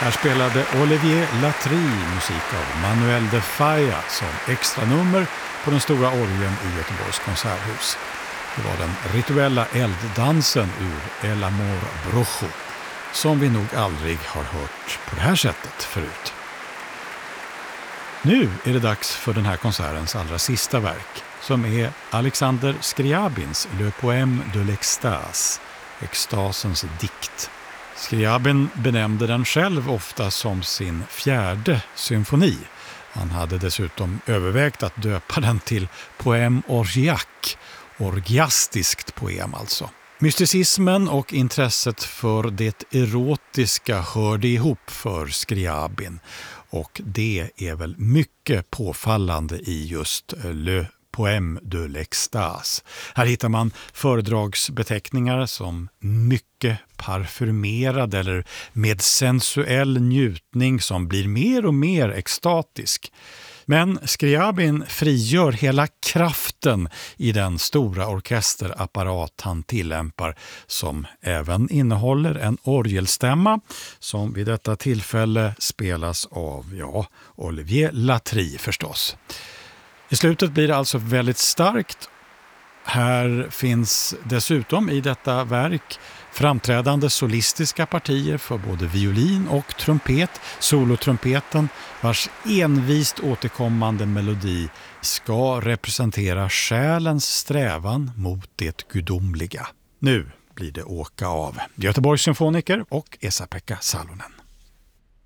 Här spelade Olivier Latry musik av Manuel de Falla som extra nummer på den stora orgeln i Göteborgs konserthus. Det var den rituella elddansen ur El Amor Brujo som vi nog aldrig har hört på det här sättet förut. Nu är det dags för den här konsertens allra sista verk som är Alexander Scriabins Le Poème de l'Extase, extasens dikt. Scriabin benämnde den själv ofta som sin 4:e symfoni. Han hade dessutom övervägt att döpa den till Poème orgiaque, orgiastiskt poem alltså. Mysticismen och intresset för det erotiska hörde ihop för Scriabin och det är väl mycket påfallande i just Le Poème de l'Extase. Här hittar man föredragsbeteckningar som mycket parfymerad eller med sensuell njutning som blir mer och mer extatisk. Men Scriabin frigör hela kraften i den stora orkesterapparat han tillämpar som även innehåller en orgelstämma som vid detta tillfälle spelas av Olivier Latry förstås. I slutet blir det alltså väldigt starkt. Här finns dessutom i detta verk framträdande solistiska partier för både violin och trumpet, solotrumpeten vars envist återkommande melodi ska representera själens strävan mot det gudomliga. Nu blir det åka av Göteborgs symfoniker och Esa-Pekka Salonen.